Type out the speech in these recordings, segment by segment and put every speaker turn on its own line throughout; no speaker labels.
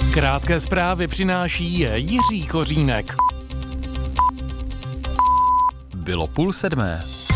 Krátké zprávy přináší Jiří Kořínek.
Bylo 6:30.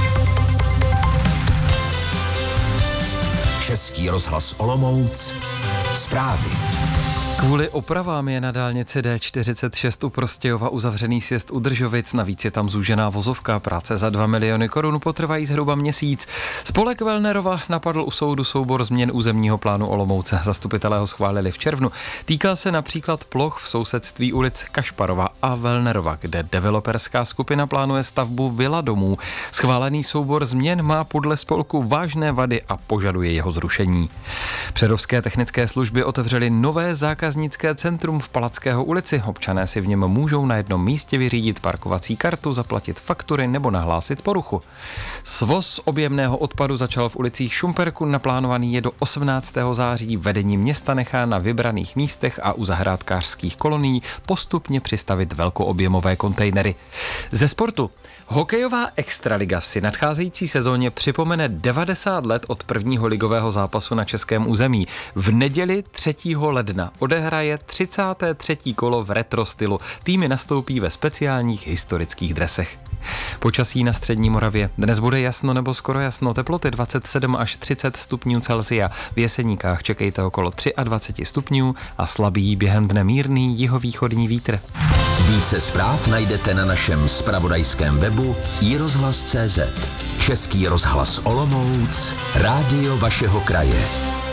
Český rozhlas Olomouc. Zprávy.
Kvůli opravám je na dálnici D46 u Prostějova uzavřený sjezd u Držovic, navíc je tam zúžená vozovka. Práce za 2 miliony korun potrvají zhruba měsíc. Spolek Wellnerova napadl u soudu soubor změn územního plánu Olomouce. Zastupitelé ho schválili v červnu. Týká se například ploch v sousedství ulic Kašparova a Wellnerova, kde developerská skupina plánuje stavbu vila domů. Schválený soubor změn má podle spolku vážné vady a požaduje jeho zrušení. Přerovské technické služby otevřely nové zákaznické centrum v Palackého ulici. Občané si v něm můžou na jednom místě vyřídit parkovací kartu, zaplatit faktury nebo nahlásit poruchu. Svoz objemného odpadu začal v ulicích Šumperku, naplánovaný je do 18. září. Vedení města nechá na vybraných místech a u zahrádkářských kolonií postupně přistavit velkoobjemové kontejnery. Ze sportu. Hokejová extraliga si nadcházející sezóně připomene 90 let od prvního ligového zápasu na českém území. V neděli 3. ledna odehraje 33. kolo v retro stylu. Týmy nastoupí ve speciálních historických dresech. Počasí na střední Moravě. Dnes bude jasno nebo skoro jasno, teploty 27 až 30 stupňů Celsia. V Jeseníkách čekejte okolo 23 stupňů a slabý během dne mírný jihovýchodní vítr.
Více zpráv najdete na našem zpravodajském webu iRozhlas.cz. Český rozhlas Olomouc, rádio vašeho kraje.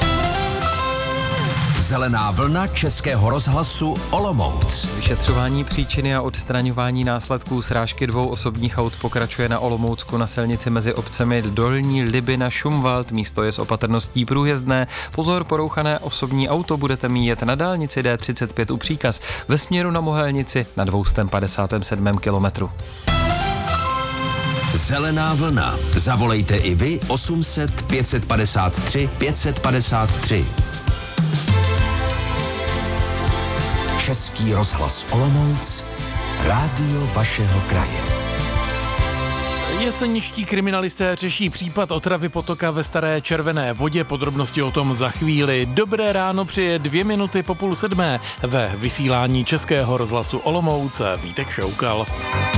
Zelená vlna Českého rozhlasu Olomouc.
Vyšetřování příčiny a odstraňování následků srážky 2 osobních aut pokračuje na Olomoucku na silnici mezi obcemi Dolní Libina Šumwald. Místo je s opatrností průjezdné. Pozor, porouchané osobní auto budete míjet na dálnici D35 u Příkaz ve směru na Mohelnici na 257. kilometru.
Zelená vlna. Zavolejte i vy 800 553 553. Český rozhlas Olomouc, rádio vašeho kraje.
Jeseničtí kriminalisté řeší případ otravy potoka ve Staré Červené Vodě. Podrobnosti o tom za chvíli. Dobré ráno přeje 2 minuty po 6:30 ve vysílání Českého rozhlasu Olomouc Vítek Šoukal.